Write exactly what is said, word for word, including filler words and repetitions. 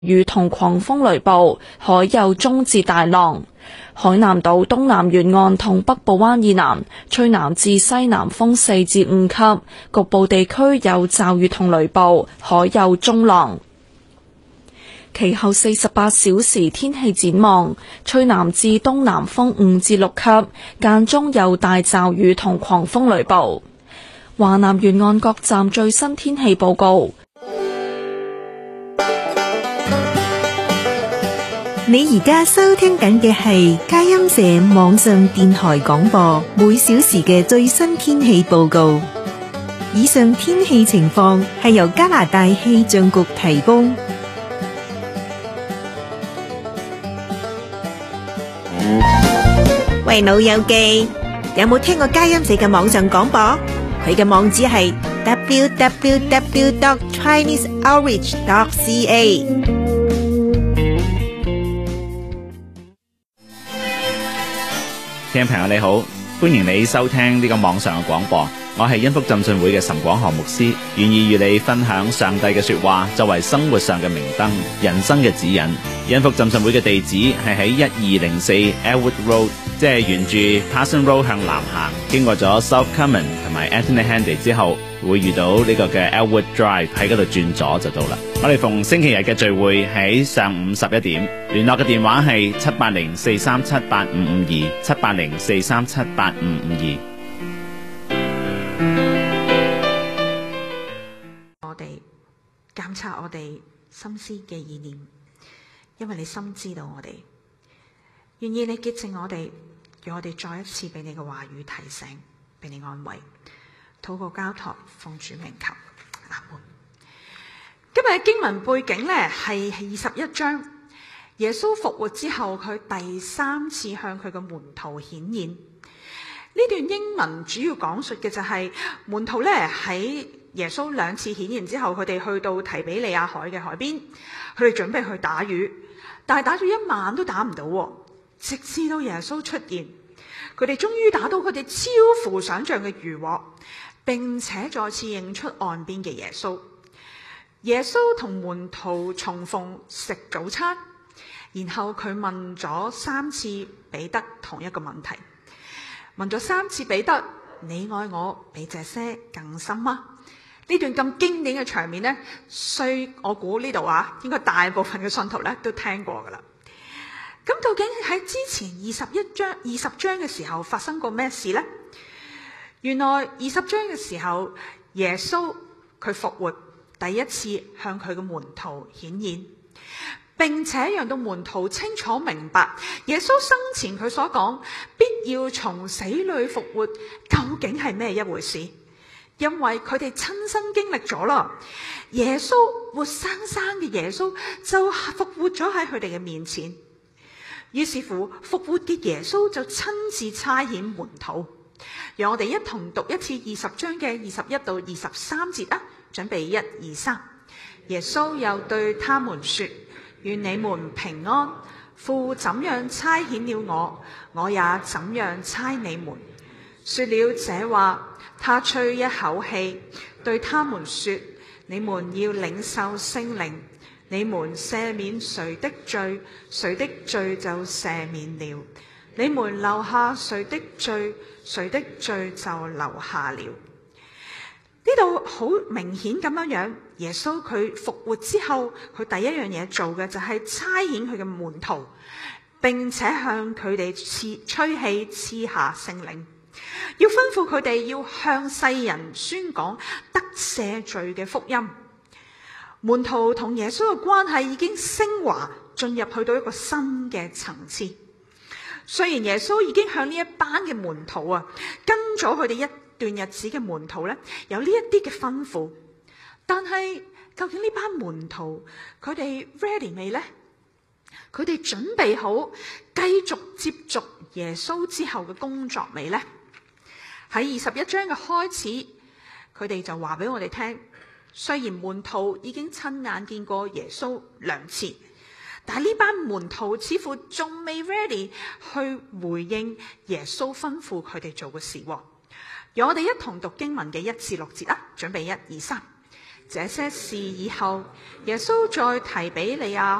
雨同狂風雷暴，海有中至大浪。海南島東南沿岸同北部灣以南吹南至西南風四至五級，局部地區有驟雨同雷暴，海有中浪。其後四十八小時天氣展望，吹南至東南風五至六級，間中有大驟雨同狂風雷暴。華南沿岸各站最新天氣報告。 你而家收聽緊嘅係佳音社網上電台廣播，每小時嘅最新天氣報告。以上天氣情況係由加拿大氣象局提供。喂，老友記，有冇聽過佳音社嘅網上廣播？佢嘅網址係 w w w dot chinese outreach dot c a。 聽眾朋友你好，歡迎你收聽呢個網上嘅廣播，我係恩福浸信會嘅岑廣河牧師，願意與你分享上帝嘅說話，作為生活上嘅明燈，人生嘅指引。恩福浸信會嘅地址係喺一二零四 Elwood Road， 即係沿住 Parson Road 向南行，經過咗 South Common 同埋 Anthony Henday 之後，會遇到呢個嘅 Elwood Drive， 喺嗰度轉左就到啦。我哋逢星期日嘅聚會喺上午十一點，聯絡嘅電話係七八零四三七八五五二，七八零四三七八五五二。 我哋監察我哋心思嘅意念，因為你深知道我哋，願意你潔淨我哋，讓我哋再一次俾你嘅話語提醒，俾你安慰。禱告交託，奉主名求，阿門。今日嘅經文背景呢係二十一章，耶穌復活之後，佢第三次向佢嘅門徒顯現。呢段經文主要講述嘅就係門徒呢喺耶穌兩次顯現之後，佢哋去到提比利亞海嘅海邊，佢哋準備去打魚，但係打咗一晚都打唔到，直至到耶穌出現，佢哋終於打到佢哋超乎想象嘅漁獲，並且再次認出岸邊嘅耶穌。耶穌同門徒重逢食早餐，然後佢問咗三次彼得同一個問題，問咗三次彼得：你愛我比這些更深嗎？呢段咁經典嘅場面呢，雖我估呢度啊，應該大部分嘅信徒咧都聽過噶啦。咁究竟喺之前二十一章、二十章嘅時候發生過咩事呢？原來二十章嘅時候，耶穌佢復活，第一次向佢嘅門徒顯現，並且讓到門徒清楚明白耶穌生前佢所講必要從死裏復活究竟係咩一回事，因為佢哋親身經歷咗啦。耶穌活生生嘅耶穌就復活咗喺佢哋嘅面前，於是乎復活嘅耶穌就親自差遣門徒。讓我哋一同讀一次二十章嘅二十一到二十三節啊！準備一二三。耶穌又對他們說：願你們平安。父怎樣差遣了我，我也怎樣差你們。說了這話，他吹一口氣，對他們說：你們要領受聖靈。你們赦免誰的罪，誰的罪就赦免了；你們留下誰的罪，誰的罪就留下了。呢度好明顯咁樣樣，耶穌佢復活之後，佢第一樣嘢做嘅就係差遣佢嘅門徒，並且向佢哋賜吹氣賜下聖靈，要吩咐佢哋要向世人宣講得赦罪嘅福音。門徒同耶穌嘅關係已經升華，進入去到一個新嘅層次。雖然耶穌已經向呢一班嘅門徒啊，跟咗佢哋一段日子嘅門徒咧，有呢一啲嘅吩咐，但係究竟呢班門徒佢哋 ready 未呢？佢哋準備好繼續接續耶穌之後嘅工作未呢？喺二十一章嘅開始，佢哋就話俾我哋聽，雖然門徒已經親眼見過耶穌兩次，但係呢班門徒似乎仲未 ready 去回應耶穌吩咐佢哋做嘅事。讓我哋一同讀經文嘅一至六節啊！準備一二三。 這些事以後，耶穌在提比利亞